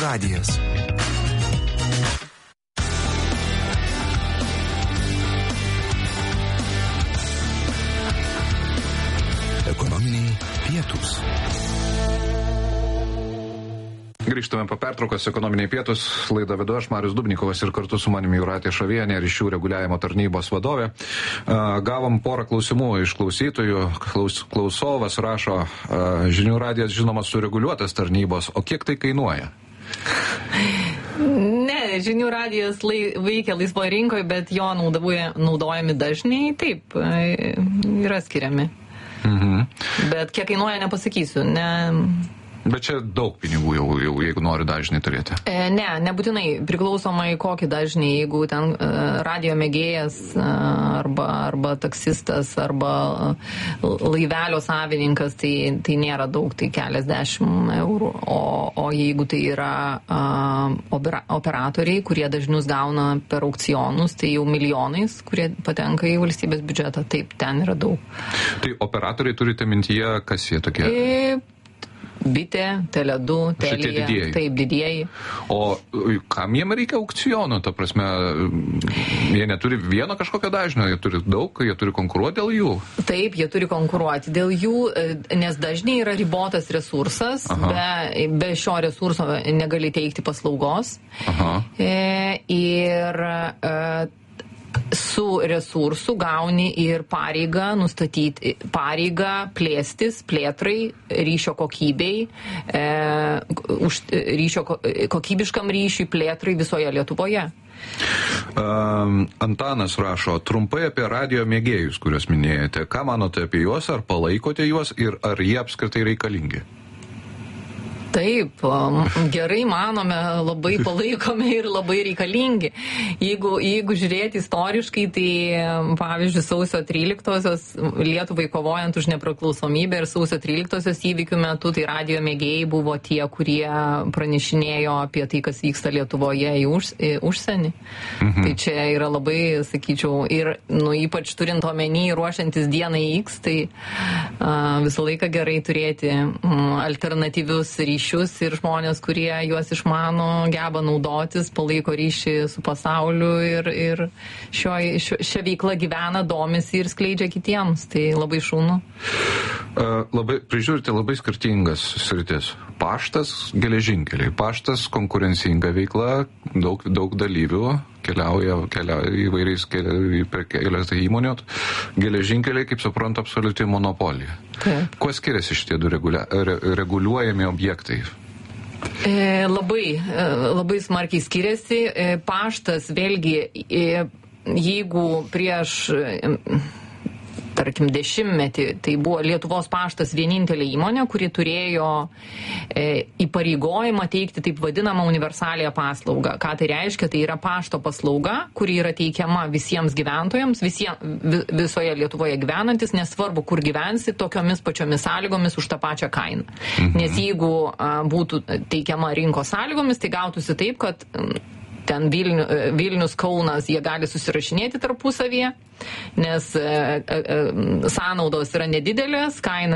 radijas. Ekonominiai pietūs. Grįžtame po pertraukos, ekonominiai pietūs, laidą vedu aš, Marius Dubnikovas, ir kartu su manimi Jūratė Šavienė, ryšių reguliavimo tarnybos vadovė. Gavom porą klausimų iš klausytojų. Klausovas rašo, žinių radijas žinoma sureguliuotas tarnybos, o kiek tai kainuoja? Ne, žinių radijas veikia laisvoje rinkoje, bet jo naudojami dažniai, taip, yra skiriami. Bet kiek kainuoja, nepasakysiu, ne... Bet čia daug pinigų jau jeigu nori dažnį turėti. Ne, nebūtinai, priklausomai kokį dažnį, jeigu ten radio mėgėjas arba taksistas arba laivelio savininkas, tai nėra daug, tai keliasdešimt eurų, o jeigu tai yra operatoriai, kurie dažnius gauna per aukcionus, tai jau milijonais, kurie patenka į valstybės biudžetą, taip, ten yra daug. Tai operatoriai turite mintyje, kas jie tokie? Bitė, Tele2, Telia, taip, didieji. O kam jiem reikia aukciono, ta prasme, jie neturi vieno kažkokio dažnio, jie turi daug, jie turi konkuruoti dėl jų? Taip, jie turi konkuruoti dėl jų, nes dažniai yra ribotas resursas, be šio resurso negali teikti paslaugos. Ir su resursu gauni ir pareigą plėstis, plėtrai, ryšio kokybei, kokybiškam ryšiui plėtrai visoje Lietuvoje. Antanas rašo, trumpai apie radio mėgėjus, kuriuos minėjote. Ką manote apie juos, ar palaikote juos ir ar jie apskritai reikalingi? Taip, gerai manome, labai palaikome ir labai reikalingi. Jeigu žiūrėti istoriškai, tai pavyzdžiui, sausio 13-osios Lietuvai kovojant už nepriklausomybę ir sausio 13-osios įvykių metu, tai radio mėgėjai buvo tie, kurie pranešinėjo apie tai, kas vyksta Lietuvoje į užsienį. Tai čia yra labai, sakyčiau, ir ypač turint omeny ruošiantis dienai X, tai visą laiką gerai turėti alternatyvius ryšius ir žmonės, kurie juos išmano, geba naudotis, palaiko ryšį su pasauliu ir šią veiklą gyvena, domisi ir skleidžia kitiems. Tai labai šaunu. Prižiūrite labai skirtingas sritis. Paštas, geležinkeliai. Paštas konkurencinga veikla, daug dalyvių keliauja įvairiais keletą įmonių. Geležinkeliai, kaip suprantu, absoliuti monopolija. Kuo skiriasi šitie du reguliuojami objektai? Labai smarkiai skiriasi. Paštas, vėlgi, jeigu prieš tarkim 10-metį, tai buvo Lietuvos paštas vienintelė įmonė, kuri turėjo įpareigojimą teikti taip vadinamą universalią paslaugą. Ką tai reiškia? Tai yra pašto paslauga, kuri yra teikiama visiems gyventojams, visoje Lietuvoje gyvenantis, nesvarbu, kur gyvensi, tokiomis pačiomis sąlygomis už tą pačią kainą. Nes jeigu būtų teikiama rinkos sąlygomis, tai gautųsi taip, kad ten Vilnius, Kaunas, jie gali susirašinėti tarpusavyje, nes sąnaudos yra nedidelės, kaina